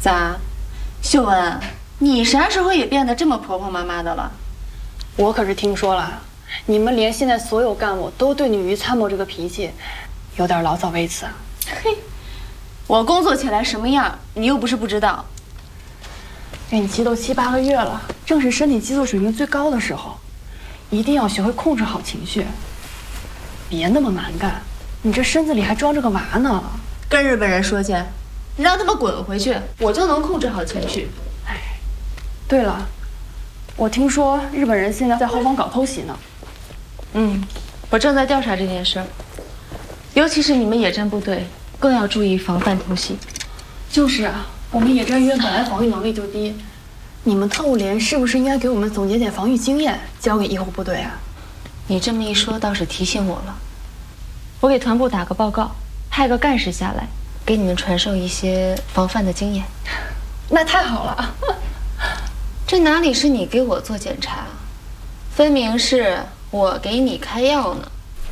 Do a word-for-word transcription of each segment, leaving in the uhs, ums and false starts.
咋，秀文，你啥时候也变得这么婆婆妈妈的了？ 我可是听说了，你们连现在所有干部都对你于参谋这个脾气，有点老早为此啊。 嘿，我工作起来什么样，你又不是不知道。 孕期都七八个月了，正是身体激素水平最高的时候，一定要学会控制好情绪，别那么蛮干。你这身子里还装着个娃呢。 跟日本人说去，你让他们滚回去，我就能控制好情绪。 哎，对了，我听说日本人现在在后方搞偷袭呢。 嗯，我正在调查这件事儿，尤其是你们野战部队，更要注意防范偷袭。 就是啊，我们野战医院本来防御能力就低，你们特务连是不是应该给我们总结点防御经验，交给医护部队啊？ 你这么一说，倒是提醒我了。我给团部打个报告，派个干事下来，给你们传授一些防范的经验。 那太好了。 这哪里是你给我做检查，分明是我给你开药呢。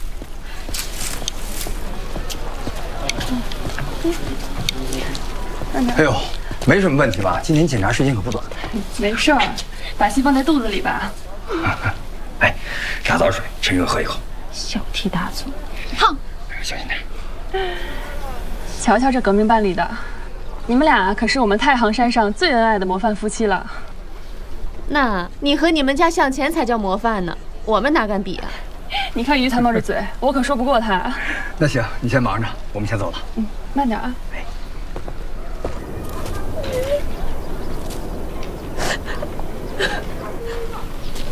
哎呦，没什么问题吧？今天检查时间可不短。 没事儿，把心放在肚子里吧。 哎，茶枣水，趁热喝一口。 小题大做，哼！ 小心点。 瞧瞧这革命办理的，你们俩可是我们太行山上最恩爱的模范夫妻了。 那你和你们家向前才叫模范呢，我们哪敢比啊？ 你看于参谋这嘴，我可说不过他。 那行，你先忙着，我们先走了。 嗯，慢点啊。